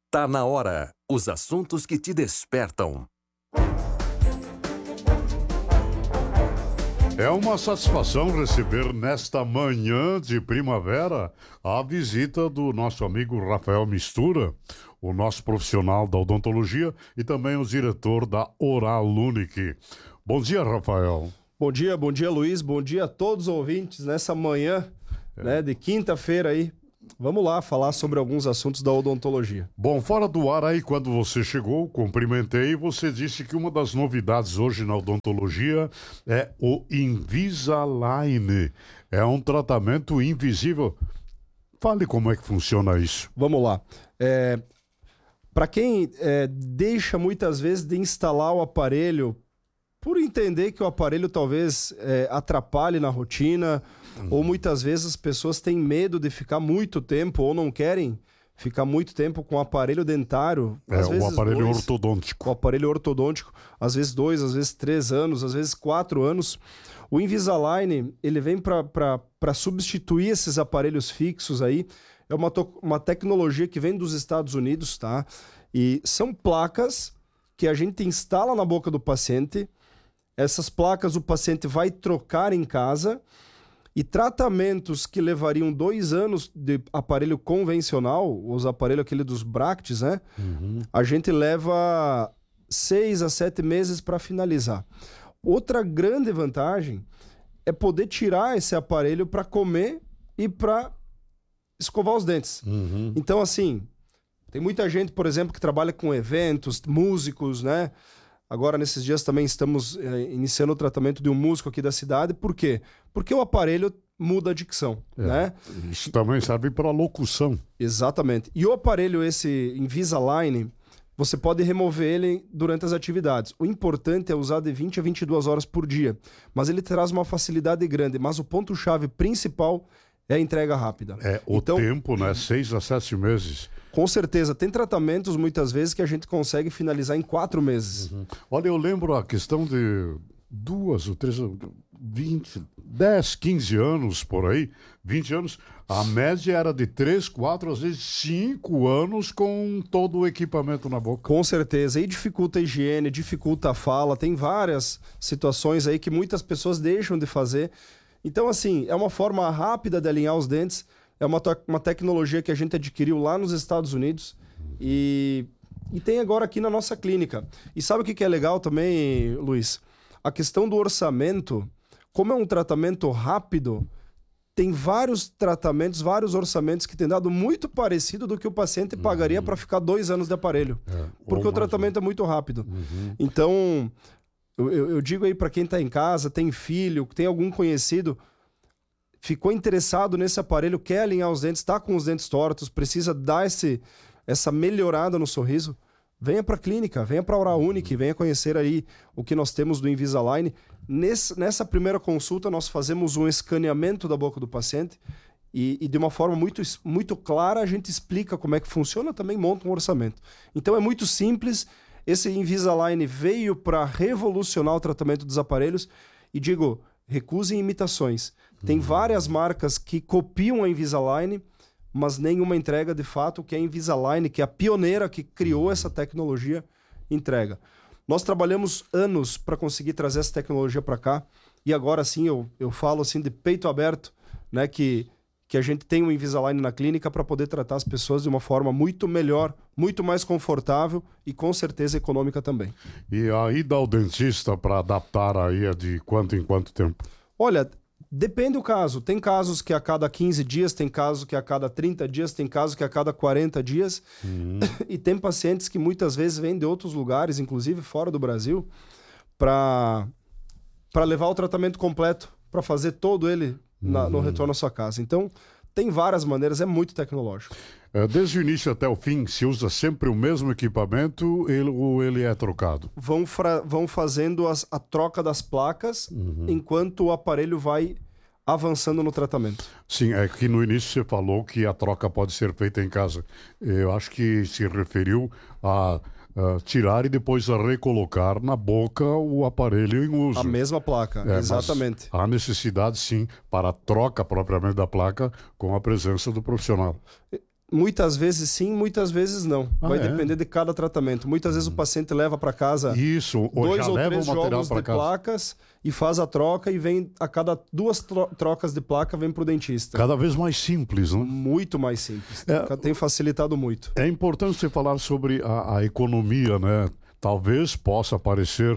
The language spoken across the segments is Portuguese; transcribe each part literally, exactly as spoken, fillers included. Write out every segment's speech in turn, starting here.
Tá na hora. Os assuntos que te despertam. É uma satisfação receber nesta manhã de primavera a visita do nosso amigo Rafael Mistura, o nosso profissional da odontologia e também o diretor da Oral Unique. Bom dia, Rafael. Bom dia, bom dia, Luiz. Bom dia a todos os ouvintes nessa manhã, é. né, de quinta-feira aí. Vamos lá falar sobre alguns assuntos da odontologia. Bom, fora do ar aí, quando você chegou, cumprimentei, você disse que uma das novidades hoje na odontologia é o Invisalign. É um tratamento invisível. Fale como é que funciona isso. Vamos lá. É, para quem é, deixa muitas vezes de instalar o aparelho por entender que o aparelho talvez é, atrapalhe na rotina, uhum. ou muitas vezes as pessoas têm medo de ficar muito tempo ou não querem ficar muito tempo com o aparelho dentário. É, às o vezes aparelho dois, ortodôntico. O aparelho ortodôntico, às vezes dois, às vezes três anos, às vezes quatro anos. O Invisalign, ele vem para substituir esses aparelhos fixos aí. É uma, uma tecnologia que vem dos Estados Unidos, tá? E são placas que a gente instala na boca do paciente. Essas placas o paciente vai trocar em casa e tratamentos que levariam dois anos de aparelho convencional, os aparelhos aquele dos brackets, né? Uhum. A gente leva seis a sete meses para finalizar. Outra grande vantagem é poder tirar esse aparelho para comer e para escovar os dentes. Uhum. Então, assim, tem muita gente, por exemplo, que trabalha com eventos, músicos, né? Agora, nesses dias, também estamos é, iniciando o tratamento de um músico aqui da cidade. Por quê? Porque o aparelho muda a dicção, é, né? Isso também serve para locução. Exatamente. E o aparelho, esse Invisalign, você pode remover ele durante as atividades. O importante é usar de vinte a vinte e duas horas por dia. Mas ele traz uma facilidade grande. Mas o ponto-chave principal é a entrega rápida. É, o então, tempo, né? Seis a sete meses. Com certeza. Tem tratamentos, muitas vezes, que a gente consegue finalizar em quatro meses. Uhum. Olha, eu lembro a questão de duas ou três, vinte, dez, quinze anos por aí, vinte anos, a média era de três, quatro, às vezes cinco anos com todo o equipamento na boca. Com certeza. E dificulta a higiene, dificulta a fala. Tem várias situações aí que muitas pessoas deixam de fazer. Então, assim, é uma forma rápida de alinhar os dentes. É uma, uma tecnologia que a gente adquiriu lá nos Estados Unidos e, e tem agora aqui na nossa clínica. E sabe o que, que é legal também, Luiz? A questão do orçamento, como é um tratamento rápido, tem vários tratamentos, vários orçamentos que têm dado muito parecido do que o paciente uhum. pagaria para ficar dois anos de aparelho. É, porque o tratamento um. é muito rápido. Uhum. Então, eu, eu digo aí para quem está em casa, tem filho, tem algum conhecido, ficou interessado nesse aparelho, quer alinhar os dentes, está com os dentes tortos, precisa dar esse, essa melhorada no sorriso, venha para a clínica, venha para a Oral Unique, venha conhecer aí o que nós temos do Invisalign. Nesse, nessa primeira consulta, nós fazemos um escaneamento da boca do paciente e, e de uma forma muito, muito clara a gente explica como é que funciona, também monta um orçamento. Então é muito simples, esse Invisalign veio para revolucionar o tratamento dos aparelhos e digo, recusem imitações. Tem uhum. várias marcas que copiam a Invisalign, mas nenhuma entrega de fato que a Invisalign, que é a pioneira que criou uhum. essa tecnologia, entrega. Nós trabalhamos anos para conseguir trazer essa tecnologia para cá e agora sim eu, eu falo assim de peito aberto, né, que, que a gente tem o Invisalign na clínica para poder tratar as pessoas de uma forma muito melhor, muito mais confortável e com certeza econômica também. E a ida ao dentista para adaptar aí é de quanto em quanto tempo? Olha, depende do caso. Tem casos que a cada quinze dias, tem casos que a cada trinta dias, tem casos que a cada quarenta dias. Uhum. E tem pacientes que muitas vezes vêm de outros lugares, inclusive fora do Brasil, para para levar o tratamento completo, para fazer todo ele na, uhum. no retorno à sua casa. Então, tem várias maneiras, é muito tecnológico. Desde o início até o fim, se usa sempre o mesmo equipamento ele, ou ele é trocado? Vão, fra- vão fazendo as, a troca das placas uhum. enquanto o aparelho vai avançando no tratamento. Sim, é que no início você falou que a troca pode ser feita em casa. Eu acho que se referiu a, a tirar e depois a recolocar na boca o aparelho em uso. A mesma placa, é, exatamente. Há necessidade, sim, para a troca propriamente da placa com a presença do profissional. Muitas vezes sim, muitas vezes não. Ah, Vai é? depender de cada tratamento. Muitas vezes o paciente leva para casa Isso, ou dois já ou leva três o material jogos para de casa. placas e faz a troca e vem a cada duas tro- trocas de placa vem pro dentista. Cada vez mais simples, né? Muito mais simples. É. Tem facilitado muito. É importante você falar sobre a, a economia, né? Talvez possa parecer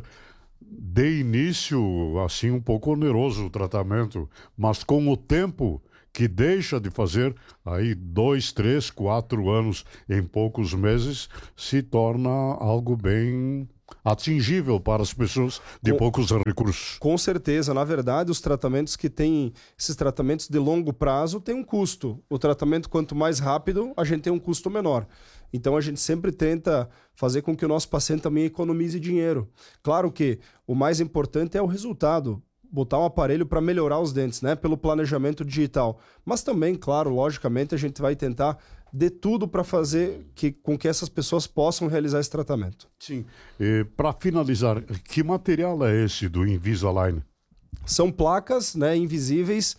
de início assim um pouco oneroso o tratamento, mas com o tempo que deixa de fazer, aí dois, três, quatro anos em poucos meses, se torna algo bem atingível para as pessoas de Com- poucos recursos. Com certeza, na verdade, os tratamentos que têm esses tratamentos de longo prazo têm um custo. O tratamento, quanto mais rápido, a gente tem um custo menor. Então, a gente sempre tenta fazer com que o nosso paciente também economize dinheiro. Claro que o mais importante é o resultado, botar um aparelho para melhorar os dentes, né? Pelo planejamento digital. Mas também, claro, logicamente, a gente vai tentar de tudo para fazer que, com que essas pessoas possam realizar esse tratamento. Sim. Para finalizar, que material é esse do Invisalign? São placas, né, invisíveis,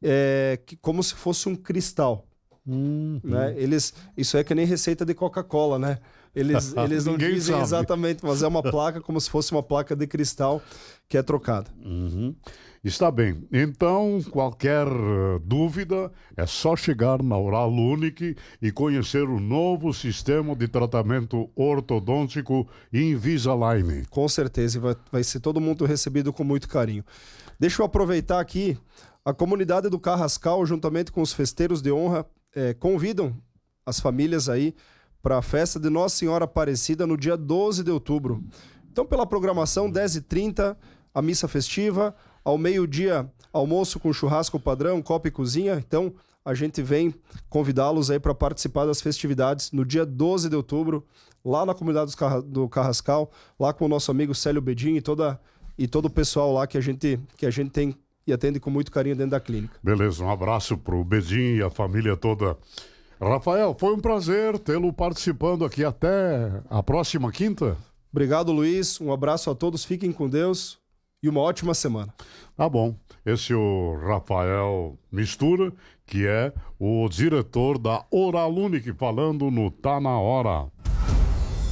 é, que, como se fosse um cristal. Hum, Né? Eles, isso é que nem receita de Coca-Cola, né? Eles, eles não Ninguém dizem sabe. exatamente, mas é uma placa como se fosse uma placa de cristal que é trocada. Uhum. Está bem. Então, qualquer eh, dúvida, é só chegar na Oral Unique e conhecer o novo sistema de tratamento ortodôntico Invisalign. Com certeza, e vai, vai ser todo mundo recebido com muito carinho. Deixa eu aproveitar aqui, a comunidade do Carrascal, juntamente com os festeiros de honra, eh, convidam as famílias aí para a festa de Nossa Senhora Aparecida no dia doze de outubro. Então, pela programação, dez e trinta, a missa festiva, ao meio-dia, almoço com churrasco padrão, copa e cozinha. Então, a gente vem convidá-los aí para participar das festividades no dia doze de outubro, lá na comunidade dos Carra- do Carrascal, lá com o nosso amigo Célio Bedin e, toda, e todo o pessoal lá que a gente, que a gente tem e atende com muito carinho dentro da clínica. Beleza, um abraço pro Bedin e a família toda. Rafael, foi um prazer tê-lo participando aqui até a próxima quinta. Obrigado, Luiz. Um abraço a todos. Fiquem com Deus e uma ótima semana. Tá bom. Esse é o Rafael Mistura, que é o diretor da Oral Unique, falando no Tá Na Hora.